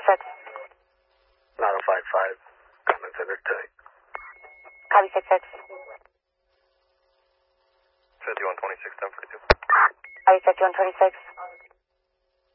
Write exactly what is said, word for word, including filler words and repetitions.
six six. nine oh five five. Common Center tight. Copy six six. fifty-one twenty-six, ten forty-two. Copy fifty-one twenty-six.